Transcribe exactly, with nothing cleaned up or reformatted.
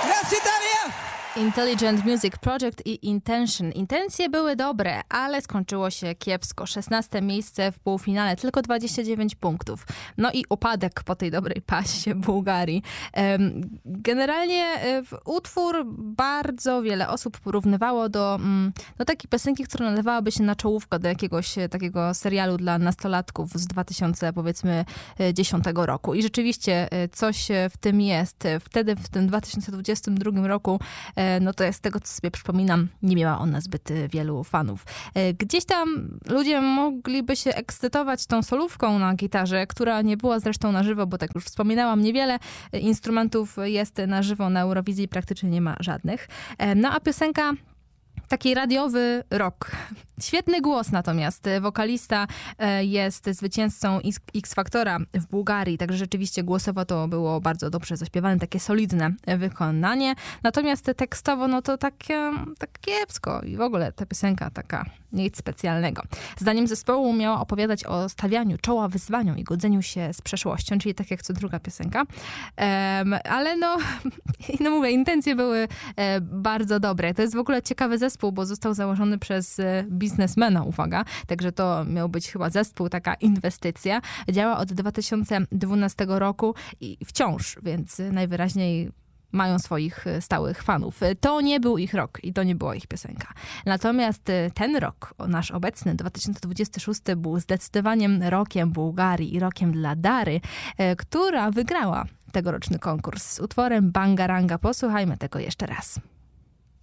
Grazie Italia! Intelligent Music Project i Intention. Intencje były dobre, ale skończyło się kiepsko. szesnaste miejsce w półfinale, tylko dwadzieścia dziewięć punktów. No i upadek po tej dobrej pasie Bułgarii. Generalnie utwór bardzo wiele osób porównywało do, do takiej piosenki, która nadawałaby się na czołówkę do jakiegoś takiego serialu dla nastolatków z dwa tysiące powiedzmy dziesiątego roku. I rzeczywiście coś w tym jest. Wtedy w tym dwa tysiące dwudziestym drugim roku no to z tego, co sobie przypominam, nie miała ona zbyt wielu fanów. Gdzieś tam ludzie mogliby się ekscytować tą solówką na gitarze, która nie była zresztą na żywo, bo tak już wspominałam, niewiele instrumentów jest na żywo na Eurowizji, praktycznie nie ma żadnych. No a piosenka taki radiowy rock. Świetny głos natomiast. Wokalista jest zwycięzcą X-Factora w Bułgarii, także rzeczywiście głosowo to było bardzo dobrze zaśpiewane, takie solidne wykonanie. Natomiast tekstowo no to takie, tak kiepsko i w ogóle ta piosenka taka nic specjalnego. Zdaniem zespołu miała opowiadać o stawianiu czoła wyzwaniom i godzeniu się z przeszłością, czyli tak jak co druga piosenka. Um, ale no, no mówię, intencje były e, bardzo dobre. To jest w ogóle ciekawy zespół, bo został założony przez e, biznesmena, uwaga. Także to miał być chyba zespół, taka inwestycja. Działa od dwa tysiące dwunastego roku i wciąż, więc najwyraźniej mają swoich stałych fanów. To nie był ich rok i to nie była ich piosenka. Natomiast ten rok, nasz obecny, dwa tysiące dwudziesty szósty, był zdecydowanie rokiem Bułgarii i rokiem dla Dary, która wygrała tegoroczny konkurs z utworem Bangaranga. Posłuchajmy tego jeszcze raz.